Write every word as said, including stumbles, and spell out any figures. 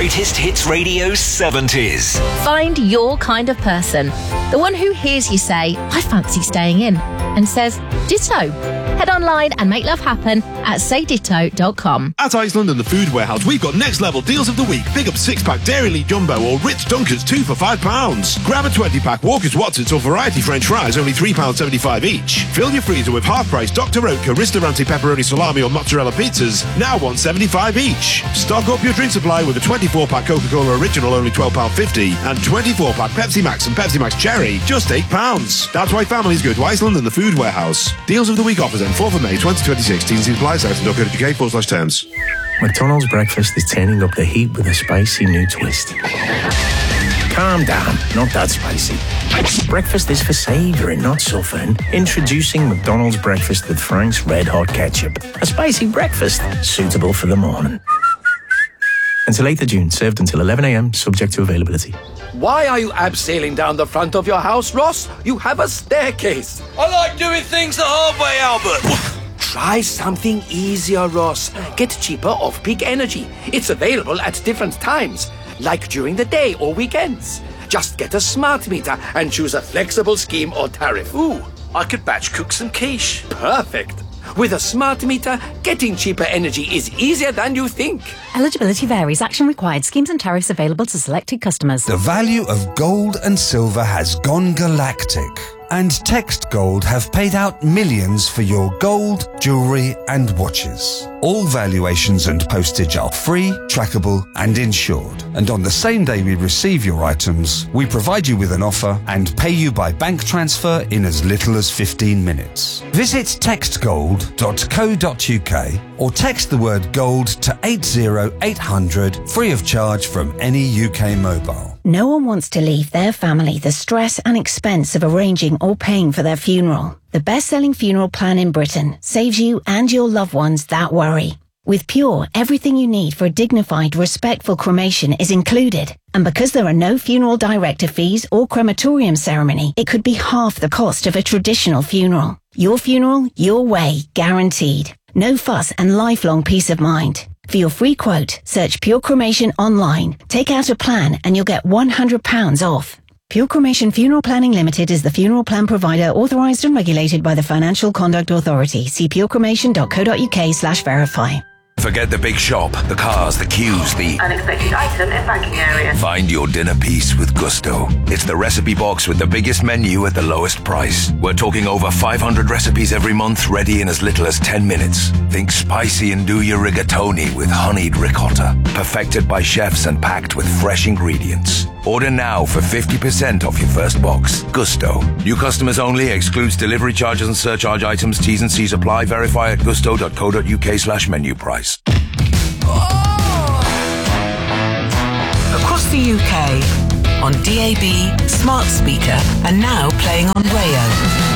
Greatest Hits Radio seventies. Find your kind of person. The one who hears you say, I fancy staying in, and says, ditto. Head online and make love happen at say ditto dot com. At Iceland and the Food Warehouse, we've got next level deals of the week. Pick up six-pack Dairy Jumbo or Ritz Dunkers, two for five pounds. Grab a twenty-pack Walker's Watsits or Variety French fries, only three pounds seventy-five each. Fill your freezer with half-price Doctor Oetker, Ristorante Pepperoni Salami or Mozzarella pizzas, now one pound seventy-five each. Stock up your drink supply with a twenty-four pack Coca-Cola Original, only twelve pounds fifty, and twenty-four pack Pepsi Max and Pepsi Max Cherry, just eight pounds. That's why families go to Iceland and the Food Warehouse. Deals of the week offers end fourth of May twenty twenty-six. Teens and supplies out and dot co dot uk forward slash terms. McDonald's breakfast is turning up the heat with a spicy new twist. Calm down, not that spicy. Breakfast is for savouring, not suffering. Introducing McDonald's breakfast with Frank's Red Hot Ketchup. A spicy breakfast suitable for the morning. Until eighth of June, served until eleven a m, subject to availability. Why are you abseiling down the front of your house, Ross? You have a staircase. I like doing things the hard way, Albert. Try something easier, Ross. Get cheaper off-peak energy. It's available at different times, like during the day or weekends. Just get a smart meter and choose a flexible scheme or tariff. Ooh, I could batch cook some quiche. Perfect. With a smart meter, getting cheaper energy is easier than you think. Eligibility varies. Action required. Schemes and tariffs available to selected customers. The value of gold and silver has gone galactic, and Text Gold have paid out millions for your gold, jewellery and watches. All valuations and postage are free, trackable and insured. And on the same day we receive your items, we provide you with an offer and pay you by bank transfer in as little as fifteen minutes. Visit text gold dot co dot uk or text the word gold to eight zero eight hundred free of charge from any U K mobile. No one wants to leave their family the stress and expense of arranging or paying for their funeral. The best-selling funeral plan in Britain saves you and your loved ones that worry. With Pure, everything you need for a dignified, respectful cremation is included. And because there are no funeral director fees or crematorium ceremony, it could be half the cost of a traditional funeral. Your funeral, your way, guaranteed. No fuss and lifelong peace of mind. For your free quote, search Pure Cremation online, take out a plan and you'll get one hundred pounds off. Pure Cremation Funeral Planning Limited is the funeral plan provider authorised and regulated by the Financial Conduct Authority. See pure cremation dot co dot uk slash verify. Forget the big shop, the cars, the queues, the unexpected item in banking area. Find your dinner piece with Gusto. It's the recipe box with the biggest menu at the lowest price. We're talking over five hundred recipes every month, ready in as little as ten minutes. Think spicy and do your rigatoni with honeyed ricotta. Perfected by chefs and packed with fresh ingredients. Order now for fifty percent off your first box. Gusto. New customers only. Excludes delivery charges and surcharge items. T's and C's apply. Verify at gusto dot co dot uk slash menu price. Across the U K, on D A B, smart speaker, and now playing on Rayo.